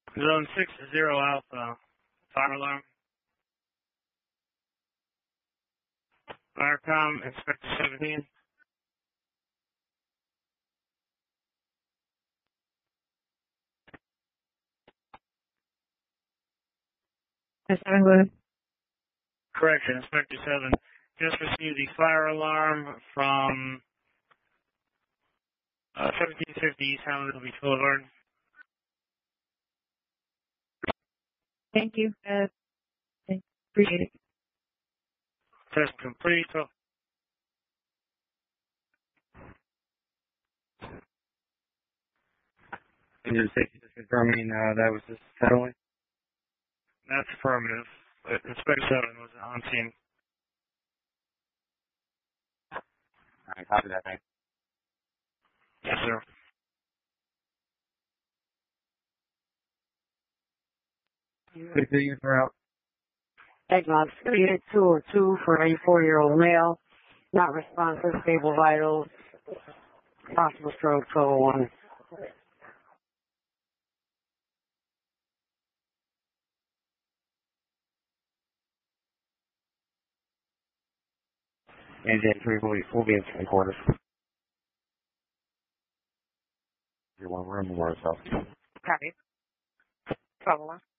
Zone 60 Alpha, fire alarm. Firecom, Inspector 17. Yes, I'm good. Correction, Inspector 7. Just received the fire alarm from 1750 East Hamilton Beach Boulevard. Thank you. Appreciate it. Test complete. Oh, And your safety just confirming that was just settling? that's affirmative. Inspector 7 was on scene. All right, copy that, thanks. Yes, sir. Good to you for out. Eggnog 38202 for an 84-year-old male. Not responsive, stable vitals. Possible stroke, 1201. And then 3 will be in 3 quarters. Your one room or so. Copy. 1201.